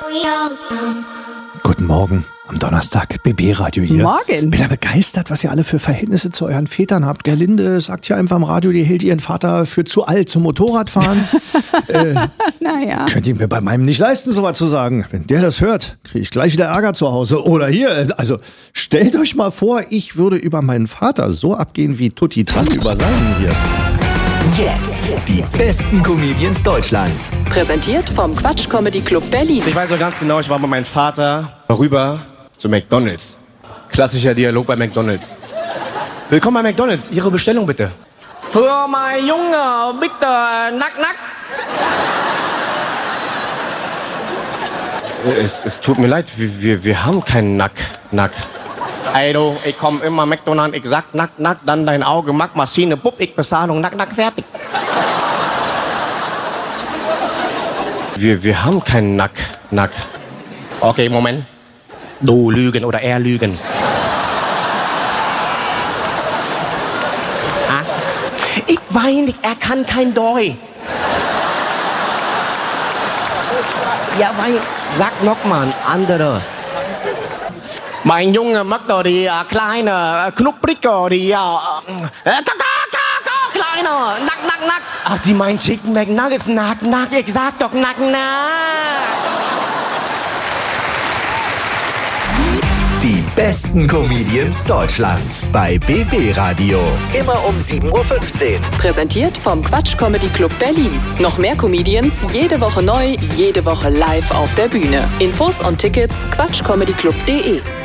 Guten Morgen am Donnerstag, BB-Radio hier. Morgen. Bin ja begeistert, was ihr alle für Verhältnisse zu euren Vätern habt. Gerlinde sagt ja einfach im Radio, die hält ihren Vater für zu alt zum Motorradfahren. Naja. Könnt ihr mir bei meinem nicht leisten, sowas zu sagen. Wenn der das hört, kriege ich gleich wieder Ärger zu Hause. Oder hier, also stellt euch mal vor, ich würde über meinen Vater so abgehen wie Tutti Tran über seinen hier. Jetzt die besten Comedians Deutschlands. Präsentiert vom Quatsch Comedy Club Berlin. Ich weiß noch ganz genau, ich war mit meinem Vater rüber zu McDonald's. Klassischer Dialog bei McDonald's. Willkommen bei McDonald's, Ihre Bestellung bitte. Für mein Junge, bitte, nack, nack. Es tut mir leid, wir haben keinen Nack, nack. Ey du, ich komm immer McDonald's, ich sag nack, nack, dann dein Auge, mag Maschine, pupp, ich Bezahlung, nack, nack, fertig. Wir haben keinen Nack, nack. Okay, Moment. Du lügen oder er lügen. Ah? Ich weiß nicht, er kann kein Doi. Ja, weil, sag noch mal, andere. Mein Junge mag doch die kleine, knupprige, die kleine, nack, nack, nack. Ach, sie meint Chicken McNuggets, nack, nack, ich sag doch nack, nack. Die besten Comedians Deutschlands bei BB Radio. Immer um 7:15 Uhr. Präsentiert vom Quatsch Comedy Club Berlin. Noch mehr Comedians, jede Woche neu, jede Woche live auf der Bühne. Infos und Tickets quatschcomedyclub.de.